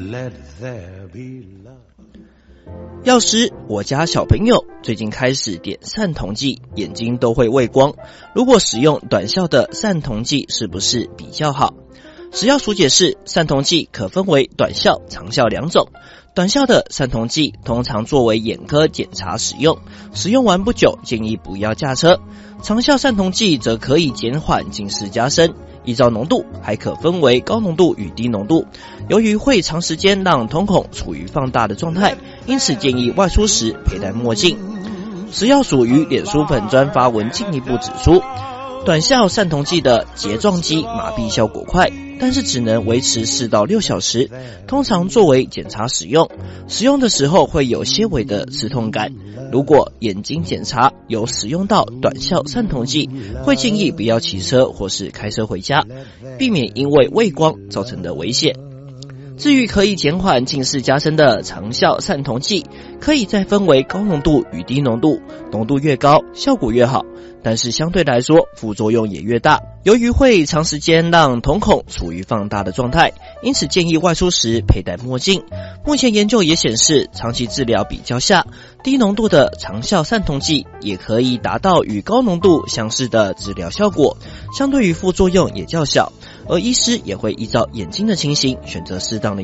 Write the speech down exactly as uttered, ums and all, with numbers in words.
Let there be love。 药师，我家小朋友最近开始点散瞳剂，眼睛都会畏光。如果使用短效的散瞳剂，是不是比较好？食药署解释，散瞳剂可分为短效、长效两种。短效的散瞳剂通常作为眼科检查使用，使用完不久建议不要驾车。长效散瞳剂则可以减缓近视加深，依照浓度还可分为高浓度与低浓度。由于会长时间让瞳孔处于放大的状态，因此建议外出时佩戴墨镜。食药署于脸书粉专发文进一步指出，短效散瞳剂的睫状肌麻痹效果快，但是只能维持四到六小时，通常作为检查使用。使用的时候会有些微的刺痛感。如果眼睛检查有使用到短效散瞳剂，会建议不要骑车或是开车回家，避免因为畏光造成的危险。至于可以减缓近视加深的长效散瞳剂，可以再分为高浓度与低浓度，浓度越高效果越好，但是相对来说副作用也越大。由于会长时间让瞳孔处于放大的状态，因此建议外出时佩戴墨镜。目前研究也显示，长期治疗比较下，低浓度的长效散瞳剂也可以达到与高浓度相似的治疗效果，相对于副作用也较小，而医师也会依照眼睛的情形选择适当的